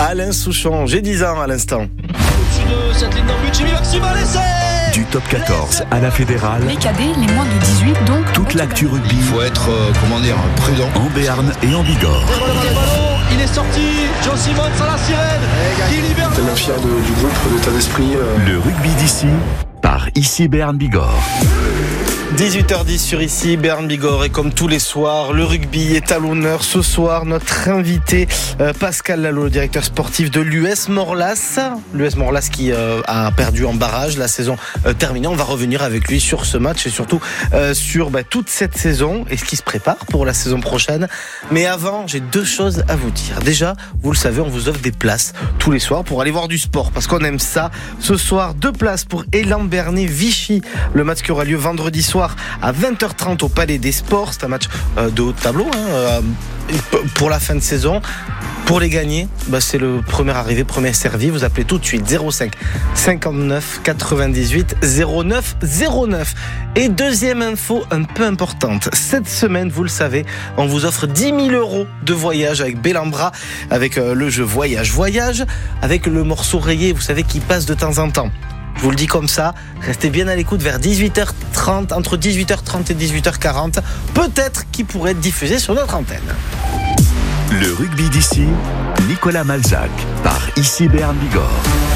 Alain Souchon, j'ai 10 ans à l'instant. Au-dessus de cette ligne d'embut, Jimmy Maximal, essai. Du top 14 à la fédérale, Les cadets, les moins de 18, donc. toute l'actu rugby Il faut être, prudent. en Béarn et en Bigorre. Le ballon, il est sorti. John Simmons à la sirène. Qui libère. Tellement fier du groupe, de l'état d'esprit. Le rugby d'ici, par ici Béarn Bigorre. 18h10 sur ici, Béarn Bigorre, et comme tous les soirs, le rugby est à l'honneur. Ce soir, notre invité, Pascal Lalo, le directeur sportif de l'US Morlas. L'US Morlas qui a perdu en barrage, la saison terminée. On va revenir avec lui sur ce match et surtout sur toute cette saison et ce qui se prépare pour la saison prochaine. Mais avant, j'ai 2 choses à vous dire. Déjà, vous le savez, on vous offre des places tous les soirs pour aller voir du sport parce qu'on aime ça. Ce soir, 2 places pour Élan Bernay Vichy, le match qui aura lieu vendredi soir à 20h30 au Palais des Sports. C'est un match de haut tableau pour la fin de saison. Pour les gagner, c'est le premier arrivé, premier servi. Vous appelez tout de suite 05 59 98 09 09. Et deuxième info un peu importante. Cette semaine, vous le savez, on vous offre 10 000 € de voyage avec Bellambra, avec le jeu Voyage, avec le morceau rayé, vous savez, qui passe de temps en temps. Je vous le dis comme ça, restez bien à l'écoute vers 18h30, entre 18h30 et 18h40, peut-être qu'il pourrait être diffusé sur notre antenne. Le rugby d'ici, Nicolas Malzac, par ici Béarn Bigorre.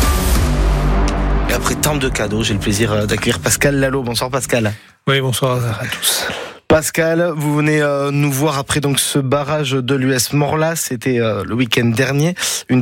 Et après tant de cadeaux, j'ai le plaisir d'accueillir Pascal Lalo. Bonsoir Pascal. Oui, bonsoir à tous. Pascal, vous venez nous voir après donc ce barrage de l'US Morlas, c'était le week-end dernier. Une